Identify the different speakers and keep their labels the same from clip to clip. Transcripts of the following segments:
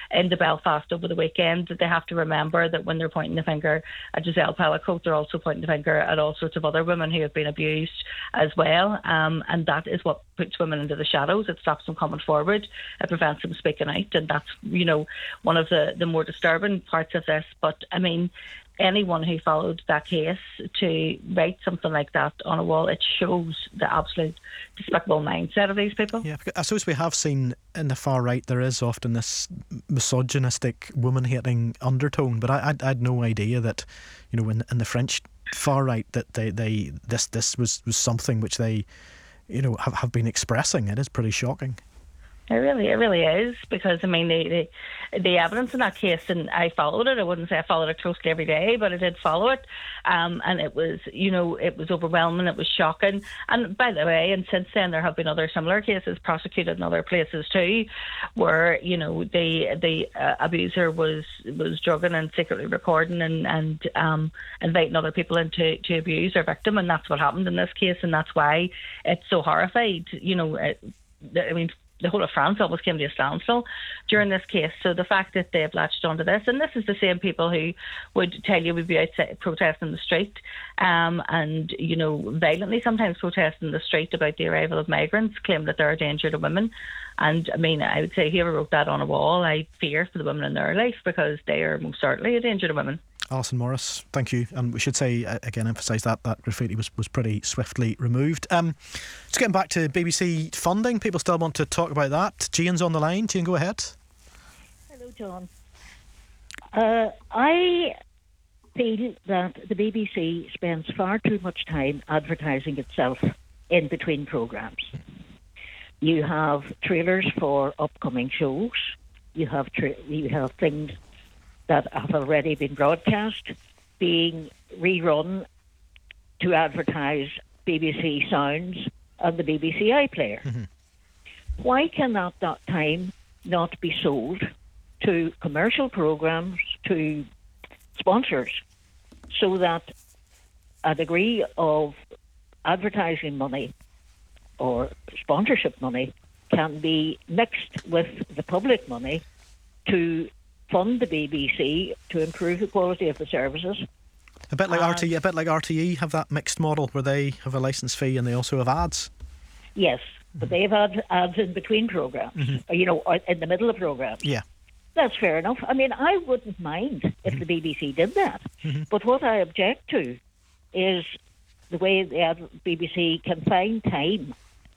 Speaker 1: into Belfast over the weekend, that they have to remember that when they're pointing the finger at Giselle Pellicoat, they're also pointing the finger at all sorts of other women who have been abused as well. And that is what puts women into the shadows. It stops them coming forward. It prevents them speaking out. And that's, one of the more disturbing parts of this. But, I mean, anyone who followed that case to write something like that on a wall, it shows the absolute despicable mindset of these people.
Speaker 2: Yeah, I suppose we have seen in the far right there is often this misogynistic, woman-hating undertone, but I had no idea that, in the French far right that this was something which they, have been expressing. It is pretty shocking.
Speaker 1: It really is, because I mean the evidence in that case, and I followed it. I wouldn't say I followed it closely every day, but I did follow it, and it was it was overwhelming. It was shocking. And by the way, and since then there have been other similar cases prosecuted in other places too, where the abuser was drugging and secretly recording and inviting other people in to abuse their victim, and that's what happened in this case, and that's why it's so horrified. The whole of France almost came to a standstill during this case. So the fact that they've latched onto this, and this is the same people who would tell you we'd be outside protesting in the street, and violently sometimes protesting in the street about the arrival of migrants, claim that they're a danger to women. And I mean, I would say whoever wrote that on a wall, I fear for the women in their life, because they are most certainly a danger to women.
Speaker 2: Alison Morris, thank you. And we should say, again, emphasise that graffiti was pretty swiftly removed. Just getting back to BBC funding, people still want to talk about that. Jane's on the line. Jane, go ahead.
Speaker 3: Hello, John. I feel that the BBC spends far too much time advertising itself in between programmes. You have trailers for upcoming shows. You have things that have already been broadcast being rerun to advertise BBC Sounds and the BBC iPlayer. Mm-hmm. Why can that time not be sold to commercial programmes, to sponsors, so that a degree of advertising money or sponsorship money can be mixed with the public money to fund the BBC to improve the quality of the services?
Speaker 2: A bit like RTE have that mixed model where they have a licence fee and they also have ads.
Speaker 3: Yes, but they've had ads in between programmes, or in the middle of programmes.
Speaker 2: Yeah.
Speaker 3: That's fair enough. I mean, I wouldn't mind if the BBC did that. Mm-hmm. But what I object to is the way the BBC can find time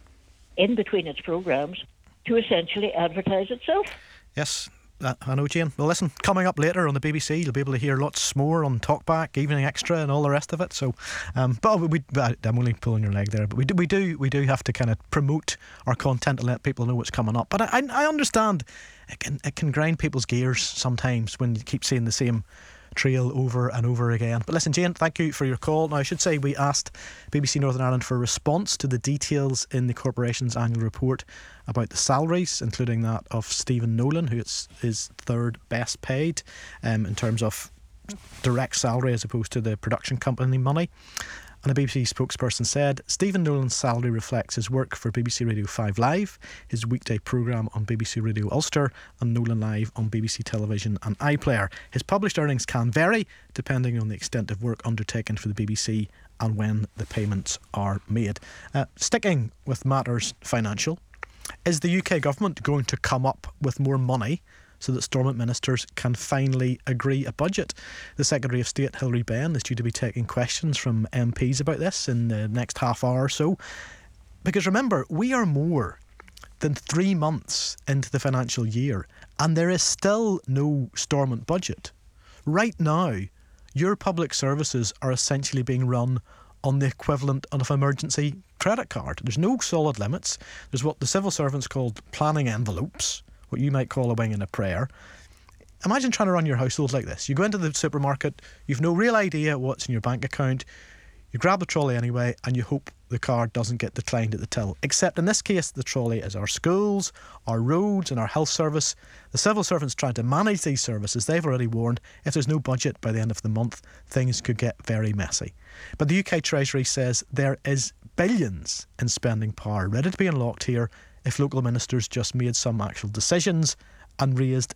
Speaker 3: in between its programmes to essentially advertise itself.
Speaker 2: Yes, I know, Jane. Well, listen, coming up later on the BBC, you'll be able to hear lots more on Talkback, Evening Extra, and all the rest of it. So, but I'm only pulling your leg there. But we do have to kind of promote our content and let people know what's coming up. But I understand it can grind people's gears sometimes when you keep seeing the same trail over and over again. But listen, Jane, thank you for your call. Now, I should say we asked BBC Northern Ireland for a response to the details in the corporation's annual report about the salaries, including that of Stephen Nolan, who is third best paid in terms of direct salary as opposed to the production company money. And a BBC spokesperson said, Stephen Nolan's salary reflects his work for BBC Radio 5 Live, his weekday programme on BBC Radio Ulster, and Nolan Live on BBC Television and iPlayer. His published earnings can vary depending on the extent of work undertaken for the BBC and when the payments are made. Sticking with matters financial, is the UK government going to come up with more money so that Stormont ministers can finally agree a budget? The Secretary of State, Hilary Benn, is due to be taking questions from MPs about this in the next half hour or so. Because remember, we are more than 3 months into the financial year and there is still no Stormont budget. Right now, your public services are essentially being run on the equivalent of an emergency credit card. There's no solid limits. There's what the civil servants called planning envelopes, what you might call a wing and a prayer. Imagine trying to run your household like this. You go into the supermarket, you've no real idea what's in your bank account, you grab the trolley anyway, and you hope the card doesn't get declined at the till. Except in this case, the trolley is our schools, our roads and our health service. The civil servants trying to manage these services, they've already warned if there's no budget by the end of the month, things could get very messy. But the UK Treasury says there is billions in spending power ready to be unlocked here if local ministers just made some actual decisions and raised